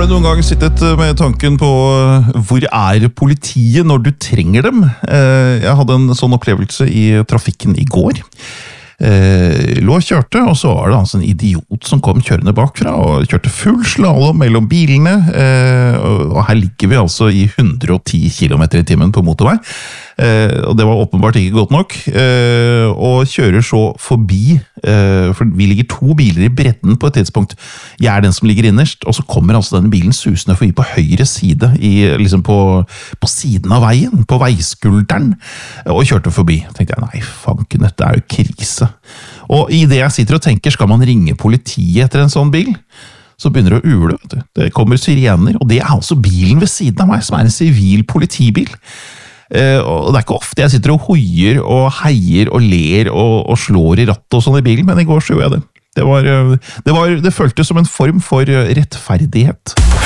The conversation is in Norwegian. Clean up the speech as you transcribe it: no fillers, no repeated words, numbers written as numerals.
Har du noen gang sittet med tanken på hvor politiet når du trenger dem? Jeg hadde en sånn opplevelse i trafikken i går. Lå og kjørte, og så var det altså en idiot som kom kjørende bakfra og kjørte full slalom mellom bilene, og her ligger vi altså i 110 km/t på motorvei, og det var åpenbart ikke godt nok, og kjører så forbi, for vi ligger 2 biler i bredden på et tidspunkt. Jeg er den som ligger innerst, og så kommer altså denne bilen susende forbi på høyre side, liksom på siden av veien, på veiskulderen, og kjørte forbi. Tenkte jeg, nei, fanken, dette er jo krise. Og i det jeg sitter og tenker, skal man ringe politiet etter en sånn bil? Så begynner det å ule, vet du. Det kommer sirener, og det er altså bilen ved siden av meg, som er en sivil politibil. Og det er ikke ofte jeg sitter og hoier og heier og ler og slår i rattet og sånn i bilen, men i går så gjorde jeg det. Det føltes som en form for rettferdighet.